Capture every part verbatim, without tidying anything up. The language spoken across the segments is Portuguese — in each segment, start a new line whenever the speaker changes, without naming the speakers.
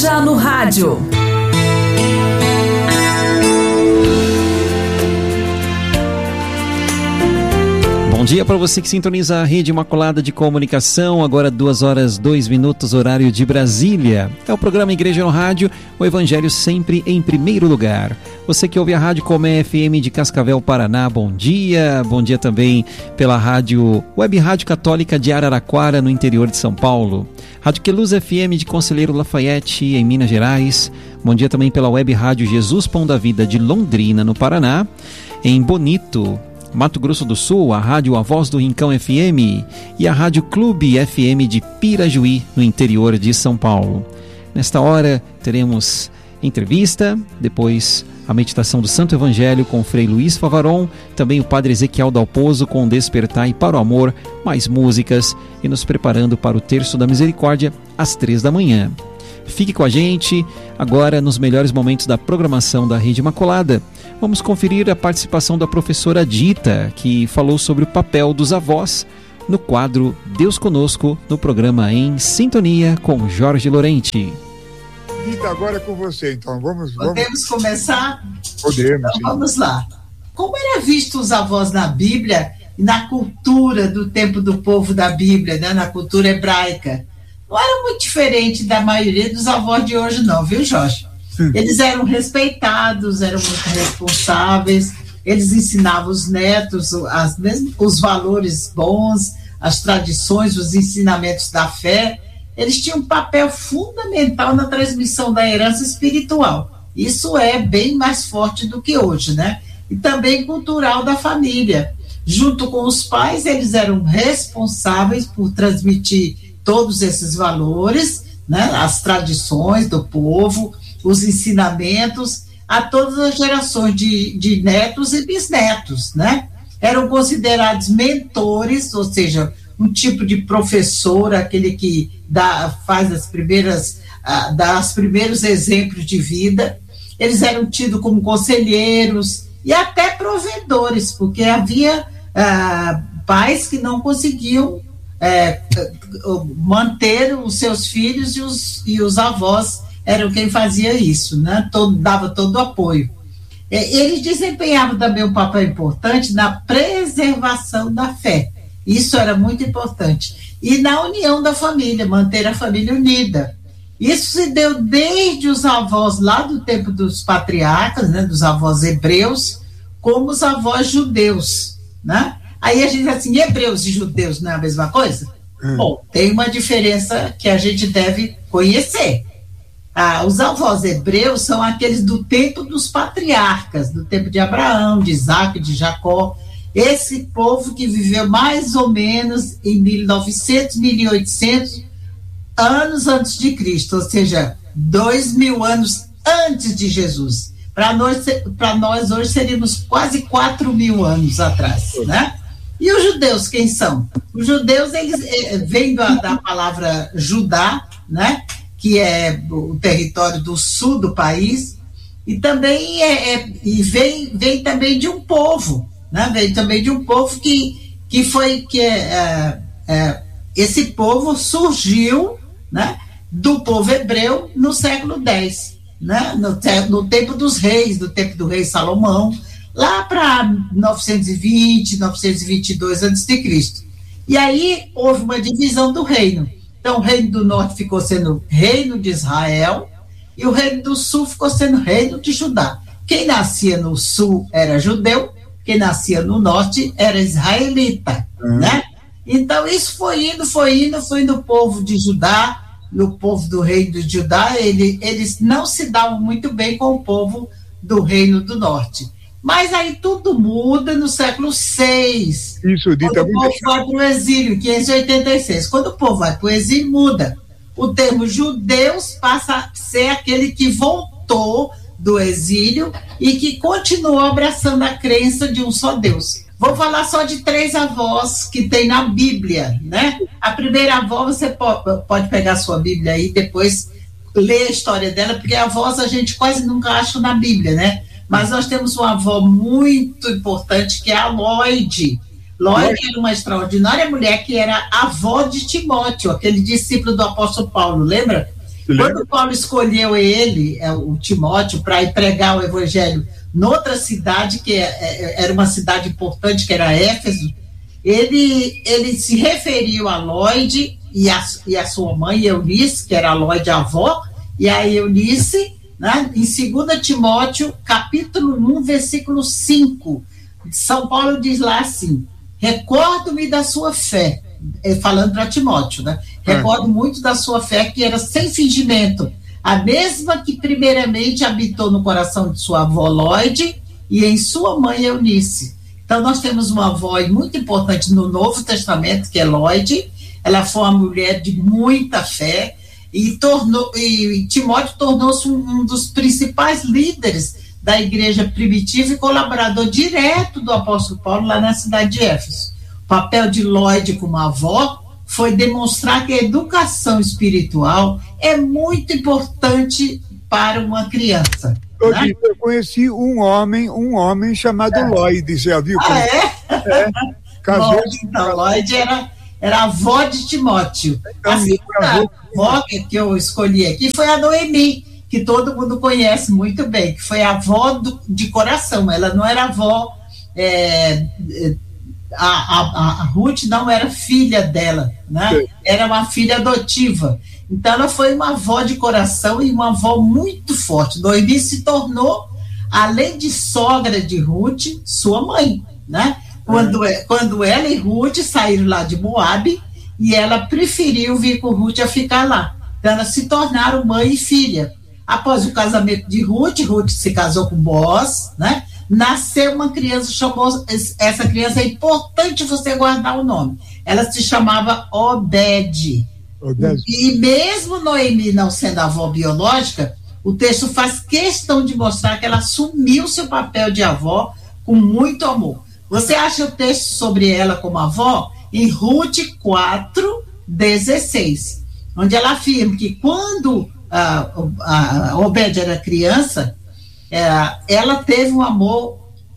Igreja no Rádio.
Bom dia para você que sintoniza a Rede Imaculada de Comunicação, agora duas horas, dois minutos, horário de Brasília. É o programa Igreja no Rádio, o Evangelho sempre em primeiro lugar. Você que ouve a Rádio Comé F M de Cascavel, Paraná, bom dia. Bom dia também pela rádio Web Rádio Católica de Araraquara, no interior de São Paulo. Rádio Queluz F M de Conselheiro Lafayette, em Minas Gerais. Bom dia também pela Web Rádio Jesus Pão da Vida de Londrina, no Paraná. Em Bonito, Mato Grosso do Sul, a Rádio A Voz do Rincão F M e a Rádio Clube F M de Pirajuí, no interior de São Paulo. Nesta hora teremos entrevista, depois a meditação do Santo Evangelho com o Frei Luiz Favaron, também o Padre Ezequiel Dalpozo com Despertai para o Amor, mais músicas e nos preparando para o Terço da Misericórdia às três da manhã. Fique com a gente agora nos melhores momentos da programação da Rede Imaculada. Vamos conferir a participação da professora Dita, que falou sobre o papel dos avós no quadro Deus Conosco, no programa Em Sintonia com Jorge Lorente.
Dita, agora é com você, então. Vamos, vamos...
Podemos começar?
Podemos.
Então, vamos lá. Como era visto os avós na Bíblia e na cultura do tempo do povo da Bíblia, né, na cultura hebraica? Não era muito diferente da maioria dos avós de hoje, não, viu, Jorge? Eles eram respeitados, eram muito responsáveis, eles ensinavam os netos as, mesmo os valores bons, as tradições, os ensinamentos da fé. Eles tinham um papel fundamental na transmissão da herança espiritual. Isso é bem mais forte do que hoje, né? E também cultural da família. Junto com os pais, eles eram responsáveis por transmitir todos esses valores, né? As tradições do povo, os ensinamentos a todas as gerações de, de netos e bisnetos, né? Eram considerados mentores, ou seja, um tipo de professor, aquele que dá, faz as primeiras, uh, dá os primeiros exemplos de vida. Eles eram tidos como conselheiros e até provedores, porque havia uh, pais que não conseguiam uh, manter os seus filhos e os, e os avós eram quem fazia isso, né? Todo, dava todo o apoio. Eles desempenhavam também um papel importante na preservação da fé. Isso era muito importante. E na união da família, manter a família unida. Isso se deu desde os avós lá do tempo dos patriarcas, né? Dos avós hebreus, como os avós judeus, né? Aí a gente diz assim, hebreus e judeus não é a mesma coisa? Hum. Bom, tem uma diferença que a gente deve conhecer. Ah, os avós hebreus são aqueles do tempo dos patriarcas, do tempo de Abraão, de Isaac, de Jacó, esse povo que viveu mais ou menos em mil e novecentos, mil e oitocentos anos antes de Cristo, ou seja, dois mil anos antes de Jesus. Para nós, para nós hoje seríamos quase quatro mil anos atrás, né? E os judeus, quem são? Os judeus, eles é, vêm da, da palavra Judá, né? Que é o território do sul do país, e também é, é, e vem, vem também de um povo, né? Vem também de um povo que, que foi que é, é, esse povo surgiu, né, do povo hebreu no século dez, né? no, no tempo dos reis, no tempo do rei Salomão, lá para novecentos e vinte, novecentos e vinte e dois antes de Cristo. E aí houve uma divisão do reino. Então, o reino do norte ficou sendo reino de Israel e o reino do sul ficou sendo reino de Judá. Quem nascia no sul era judeu, quem nascia no norte era israelita, uhum. né? Então, isso foi indo, foi indo, foi indo o povo de Judá, no povo do reino de Judá, ele, eles não se davam muito bem com o povo do reino do norte. Mas aí tudo muda no século seis.
Isso, Dita,
quando o povo vai para o exílio, quinhentos e oitenta e seis. Quando o povo vai para o exílio, muda. O termo judeus passa a ser aquele que voltou do exílio e que continuou abraçando a crença de um só Deus. Vou falar só de três avós que tem na Bíblia, né? A primeira avó, você pode, pode pegar a sua Bíblia aí e depois ler a história dela, porque a avós a gente quase nunca acha na Bíblia, né? Mas nós temos uma avó muito importante, que é a Lloyd. Lloyd era uma extraordinária mulher que era avó de Timóteo, aquele discípulo do apóstolo Paulo, lembra? Quando Paulo escolheu ele, o Timóteo, para ir pregar o evangelho noutra cidade, que era uma cidade importante, que era Éfeso, ele, ele se referiu a Lóide e a, e a sua mãe, Eunice, que era a Lóide a avó, e a Eunice, né, em dois Timóteo, capítulo um, versículo cinco, São Paulo diz lá assim: recordo-me da sua fé, falando para Timóteo, né? Recordo muito da sua fé, que era sem fingimento, a mesma que primeiramente habitou no coração de sua avó Lóide e em sua mãe Eunice. Então nós temos uma avó muito importante no Novo Testamento, que é Lóide. Ela foi uma mulher de muita fé e, tornou, e Timóteo tornou-se um, um dos principais líderes da igreja primitiva e colaborador direto do apóstolo Paulo lá na cidade de Éfeso. O papel de Lóide como avó foi demonstrar que a educação espiritual é muito importante para uma criança.
Eu,
né?
disse, eu conheci um homem, um homem chamado é. Lóide, já viu?
Ah, é?
é. Casou.
Lóide, então, Lóide era, era a avó de Timóteo.
Então,
a segunda avó que eu escolhi aqui foi a Noemi, que todo mundo conhece muito bem, que foi a avó do, de coração. Ela não era avó, é, a, a, a Ruth não era filha dela, né? Sim. Era uma filha adotiva. Então ela foi uma avó de coração e uma avó muito forte. Noemi se tornou, além de sogra de Ruth, sua mãe, né? Quando, é. quando ela e Ruth saíram lá de Moabe, e ela preferiu vir com Ruth a ficar lá. Então elas se tornaram mãe e filha. Após o casamento de Ruth, Ruth se casou com Boaz, né? Nasceu uma criança, chamou, essa criança é importante você guardar o nome. Ela se chamava Obed. Obed. E mesmo Noemi não sendo a avó biológica, o texto faz questão de mostrar que ela assumiu seu papel de avó com muito amor. Você acha o texto sobre ela como avó em Ruth quatro, dezesseis, onde ela afirma que quando a, a Obed era criança, é, ela teve um amor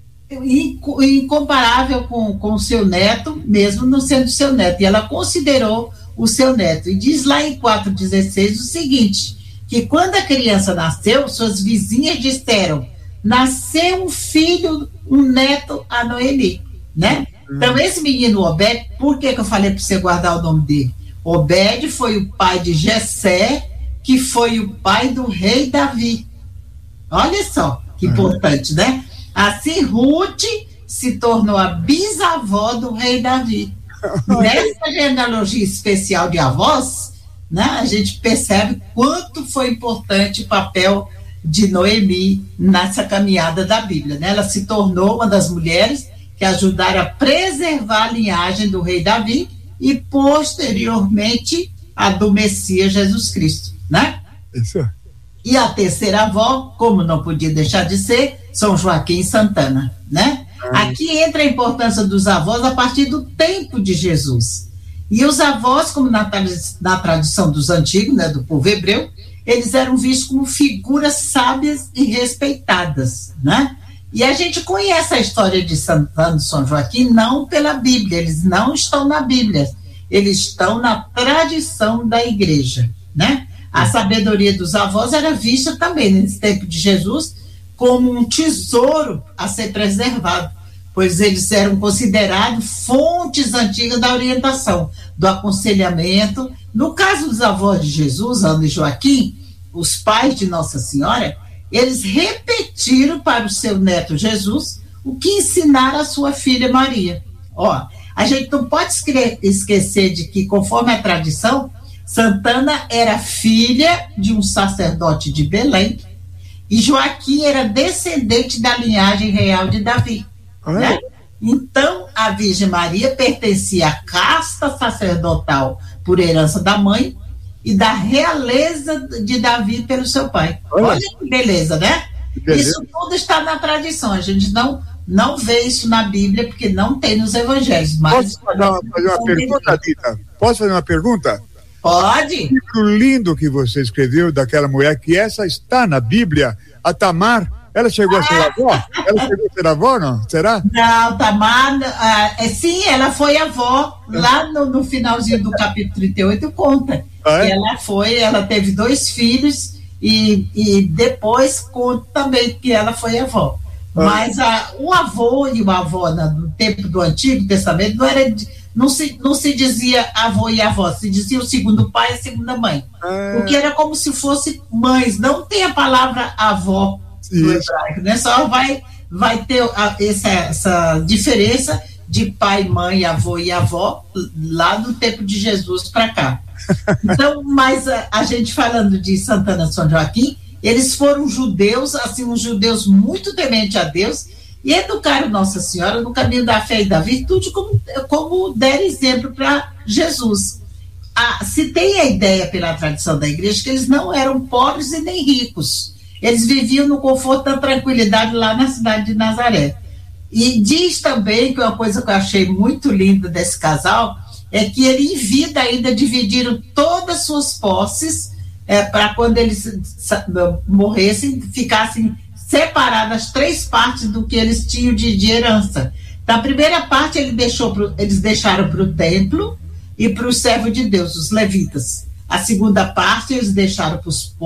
incomparável com o seu neto, mesmo não sendo seu neto, e ela considerou o seu neto. E diz lá em quatro, dezesseis o seguinte, que quando a criança nasceu, suas vizinhas disseram: nasceu um filho, um neto a Noemi, né? Então esse menino Obed, por que que eu falei para você guardar o nome dele? Obed foi o pai de Jessé, que foi o pai do rei Davi. Olha só que importante, né? Assim Ruth se tornou a bisavó do rei Davi. Nessa genealogia especial de avós, né, a gente percebe quanto foi importante o papel de Noemi nessa caminhada da Bíblia, né? Ela se tornou uma das mulheres que ajudaram a preservar a linhagem do rei Davi e posteriormente a do Messias Jesus Cristo, né?
Isso.
E a terceira avó, como não podia deixar de ser, São Joaquim e Santana, né? Aqui entra a importância dos avós a partir do tempo de Jesus. E os avós, como na, na tradição dos antigos, né, do povo hebreu, eles eram vistos como figuras sábias e respeitadas, né? E a gente conhece a história de Santana e São Joaquim não pela Bíblia, eles não estão na Bíblia, eles estão na tradição da igreja, né? A sabedoria dos avós era vista também, nesse tempo de Jesus, como um tesouro a ser preservado, pois eles eram considerados fontes antigas da orientação, do aconselhamento. No caso dos avós de Jesus, Ana e Joaquim, os pais de Nossa Senhora, eles repetiram para o seu neto Jesus o que ensinaram a sua filha Maria. Ó, a gente não pode esquecer de que, conforme a tradição, Santana era filha de um sacerdote de Belém, e Joaquim era descendente da linhagem real de Davi. Né? Então, a Virgem Maria pertencia à casta sacerdotal por herança da mãe e da realeza de Davi pelo seu pai. Olha, Olha que beleza, né? Que beleza. Isso tudo está na tradição. A gente não, não vê isso na Bíblia, porque não tem nos evangelhos. Mas
Posso fazer uma, fazer uma pergunta, Dita? Posso fazer uma pergunta?
Pode.
Um livro lindo que você escreveu daquela mulher, que essa está na Bíblia, a Tamar, Ela chegou a ser avó? Ela chegou a ser avó, não? Será?
Não, Tamar, ah, é, sim, ela foi avó. Lá no, no finalzinho do capítulo trinta e oito conta ah, é? que ela foi, ela teve dois filhos e, e depois conta também que ela foi avó. Ah. Mas a, o avô e uma avó no tempo do Antigo Testamento não era... Não se, não se dizia avô e avó, se dizia o segundo pai e a segunda mãe. Ah. Porque era como se fosse mães, não tem a palavra avó no hebraico, né? Só vai, vai ter a, essa, essa diferença de pai, mãe, avô e avó lá do tempo de Jesus para cá. Então, mas a, a gente falando de Santana São Joaquim, eles foram judeus, assim, uns judeus muito tementes a Deus, e educaram Nossa Senhora no caminho da fé e da virtude, como, como deram exemplo para Jesus. Ah, se tem a ideia pela tradição da igreja que eles não eram pobres e nem ricos. Eles viviam no conforto e na tranquilidade lá na cidade de Nazaré. E diz também que uma coisa que eu achei muito linda desse casal é que ele em vida ainda dividiram todas as suas posses é, para quando eles morressem, ficassem separadas três partes do que eles tinham de, de herança. Da primeira parte ele deixou pro, eles deixaram para o templo e para o servo de Deus, os levitas. A segunda parte eles deixaram para os